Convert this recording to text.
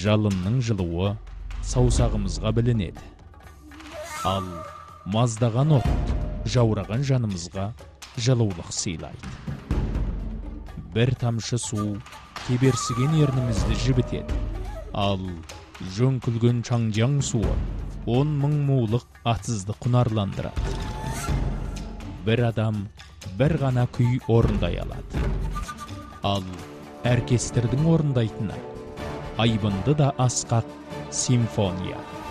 Жалынның жылуы саусағымызға білінеді. Ал маздаған от жаураған жанымызға жылулық сыйлайды. Бір тамшы су кеберсіген ернімізді жібітеді. Ал жөңкілген чаңжаң суы 10 мың мулық атсызды құнарландырады. Бір адам бір ғана күй орындай алады. Ал оркестрдің орындайтыны айбынды да асқақ симфония.